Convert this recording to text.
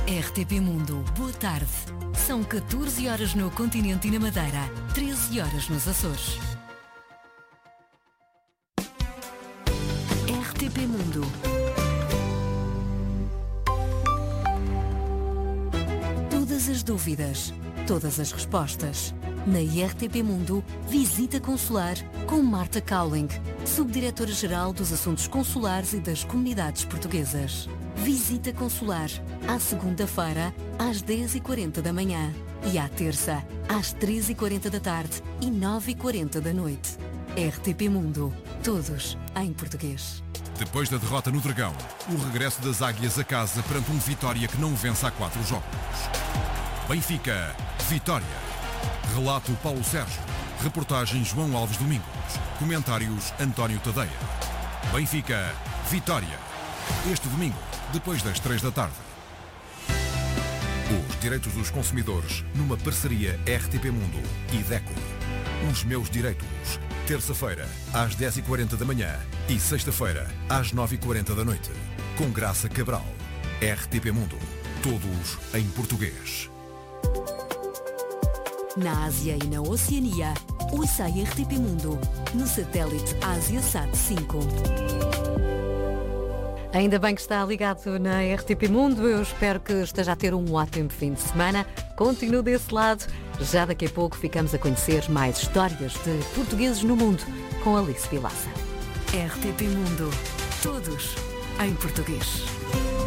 RTP Mundo, boa tarde. São 14 horas no continente e na Madeira, 13 horas nos Açores. RTP Mundo. Todas as dúvidas, todas as respostas. Na RTP Mundo, Visita Consular com Marta Cowling, Subdiretora-Geral dos Assuntos Consulares e das Comunidades Portuguesas. Visita Consular, à segunda-feira, às 10h40 da manhã e à terça, às 3h40 da tarde e 9h40 da noite. RTP Mundo, todos em português. Depois da derrota no Dragão, o regresso das Águias a casa perante um Vitória que não vence há 4 jogos. Benfica, Vitória. Relato Paulo Sérgio. Reportagem João Alves Domingos. Comentários António Tadeia. Benfica, Vitória. Este domingo, depois das 3 da tarde. Os direitos dos consumidores numa parceria RTP Mundo e DECO. Os meus direitos. Terça-feira, às 10h40 da manhã e sexta-feira, às 9h40 da noite. Com Graça Cabral. RTP Mundo. Todos em português. Na Ásia e na Oceania, ouça a RTP Mundo, no satélite Ásia-Sat 5. Ainda bem que está ligado na RTP Mundo. Eu espero que esteja a ter um ótimo fim de semana. Continue desse lado. Já daqui a pouco ficamos a conhecer mais histórias de portugueses no mundo com Alice Vilaça. RTP Mundo, todos em português.